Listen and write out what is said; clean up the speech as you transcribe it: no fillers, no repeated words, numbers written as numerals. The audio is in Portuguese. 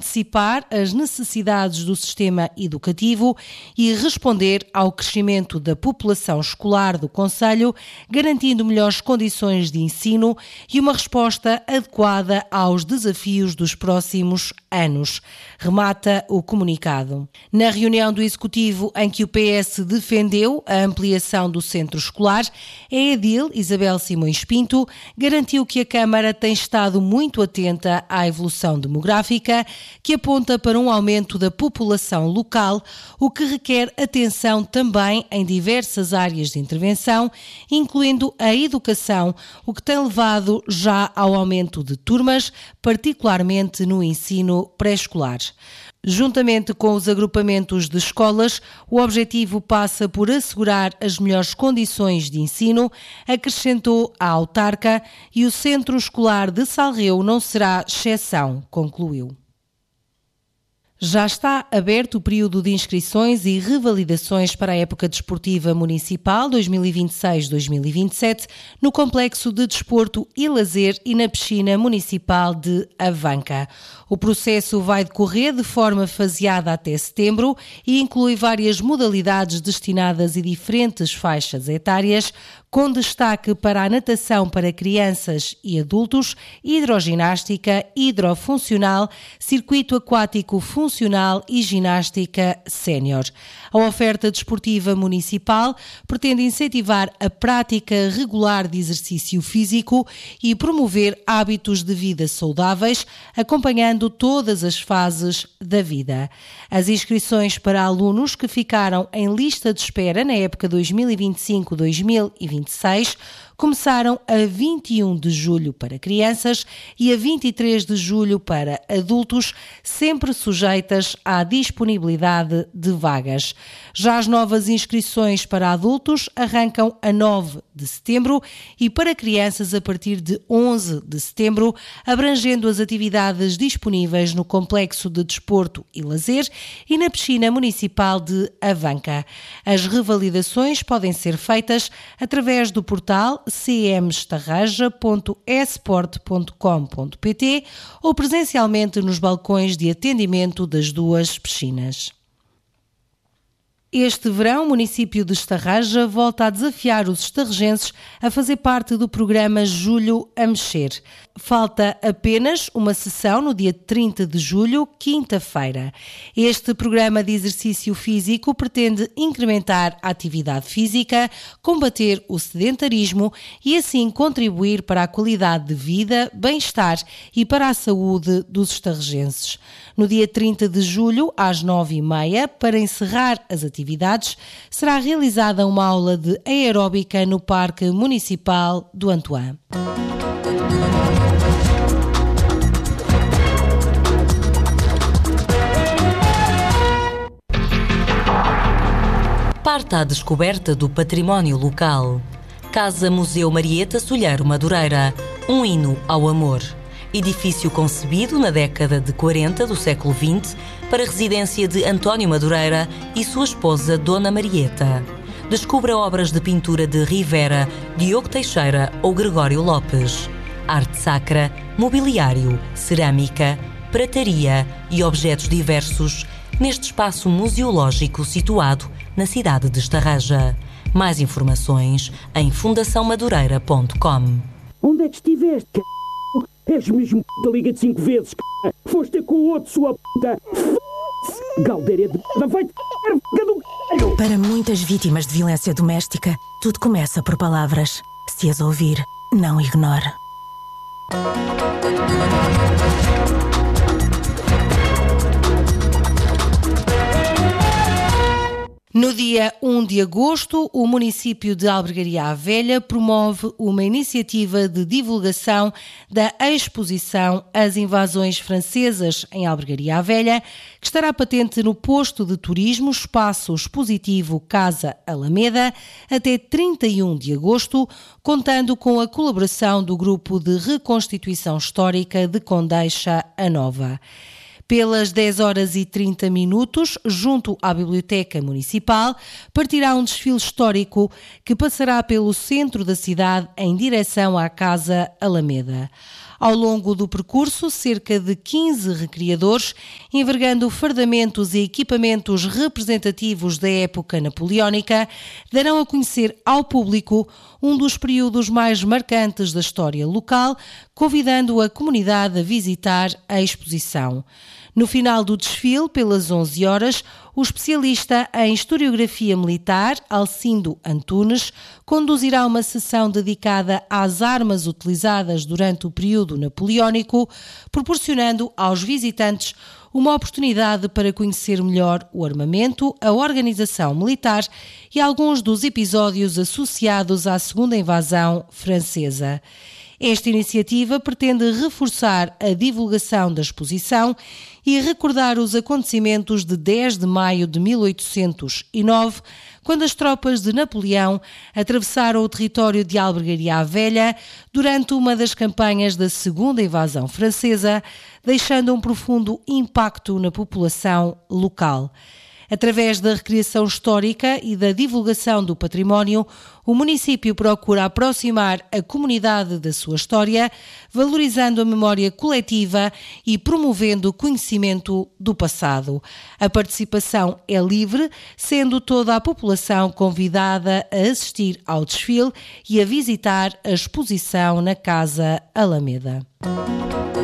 antecipar as necessidades do sistema educativo e responder ao crescimento da população escolar do concelho, garantindo melhores condições de ensino e uma resposta adequada aos desafios dos próximos anos, remata o comunicado. Na reunião do Executivo em que o PS defendeu a ampliação do centro escolar, a edil Isabel Simões Pinto garantiu que a Câmara tem estado muito atenta à evolução demográfica, que aponta para um aumento da população local, o que requer atenção também em diversas áreas de intervenção, incluindo a educação, o que tem levado já ao aumento de turmas, particularmente no ensino pré-escolar. Juntamente com os agrupamentos de escolas, o objetivo passa por assegurar as melhores condições de ensino, acrescentou a autarca, e o Centro Escolar de Salreu não será exceção, concluiu. Já está aberto o período de inscrições e revalidações para a época desportiva municipal 2026-2027 no Complexo de Desporto e Lazer e na Piscina Municipal de Avanca. O processo vai decorrer de forma faseada até setembro e inclui várias modalidades destinadas a diferentes faixas etárias, com destaque para a natação para crianças e adultos, hidroginástica, hidrofuncional, circuito aquático funcional e ginástica sénior. A oferta desportiva municipal pretende incentivar a prática regular de exercício físico e promover hábitos de vida saudáveis, acompanhando todas as fases da vida. As inscrições para alunos que ficaram em lista de espera na época 2025-2026 começaram a 21 de julho para crianças e a 23 de julho para adultos, sempre sujeitas à disponibilidade de vagas. Já as novas inscrições para adultos arrancam a 9 de setembro e para crianças a partir de 11 de setembro, abrangendo as atividades disponíveis no Complexo de Desporto e Lazer e na Piscina Municipal de Avanca. As revalidações podem ser feitas através do portal cmestarraja.esport.com.pt ou presencialmente nos balcões de atendimento das duas piscinas. Este verão, o município de Estarraja volta a desafiar os estarrejenses a fazer parte do programa Julho a Mexer. Falta apenas uma sessão no dia 30 de julho, quinta-feira. Este programa de exercício físico pretende incrementar a atividade física, combater o sedentarismo e assim contribuir para a qualidade de vida, bem-estar e para a saúde dos estarrejenses. No dia 30 de julho, às 9h30, para encerrar as atividades, será realizada uma aula de aeróbica no Parque Municipal do Antoine. Parta à descoberta do património local. Casa Museu Marieta Solheiro Madureira, um hino ao amor. Edifício concebido na década de 40 do século XX para residência de António Madureira e sua esposa Dona Marieta. Descubra obras de pintura de Rivera, Diogo Teixeira ou Gregório Lopes. Arte sacra, mobiliário, cerâmica, prataria e objetos diversos neste espaço museológico situado na cidade de Estarraja. Mais informações em fundaçãomadureira.com. Onde é que estiveste, c****? És mesmo da Liga de 5 vezes, c****. Foste ter com o outro, sua puta. Galdeira de p***, vai-te c****, do c****. Para muitas vítimas de violência doméstica, tudo começa por palavras. Se as ouvir, não ignore. No dia 1 de agosto, o município de Albergaria à Velha promove uma iniciativa de divulgação da exposição As Invasões Francesas em Albergaria à Velha, que estará patente no posto de turismo Espaço Expositivo Casa Alameda até 31 de agosto, contando com a colaboração do Grupo de Reconstituição Histórica de Condeixa a Nova. Pelas 10h30, junto à Biblioteca Municipal, partirá um desfile histórico que passará pelo centro da cidade em direção à Casa Alameda. Ao longo do percurso, cerca de 15 recriadores, envergando fardamentos e equipamentos representativos da época napoleónica, darão a conhecer ao público um dos períodos mais marcantes da história local, convidando a comunidade a visitar a exposição. No final do desfile, pelas 11 horas, o especialista em historiografia militar, Alcindo Antunes, conduzirá uma sessão dedicada às armas utilizadas durante o período napoleónico, proporcionando aos visitantes uma oportunidade para conhecer melhor o armamento, a organização militar e alguns dos episódios associados à segunda invasão francesa. Esta iniciativa pretende reforçar a divulgação da exposição e recordar os acontecimentos de 10 de maio de 1809, quando as tropas de Napoleão atravessaram o território de Albergaria à Velha durante uma das campanhas da segunda invasão francesa, deixando um profundo impacto na população local. Através da recriação histórica e da divulgação do património, o município procura aproximar a comunidade da sua história, valorizando a memória coletiva e promovendo o conhecimento do passado. A participação é livre, sendo toda a população convidada a assistir ao desfile e a visitar a exposição na Casa Alameda.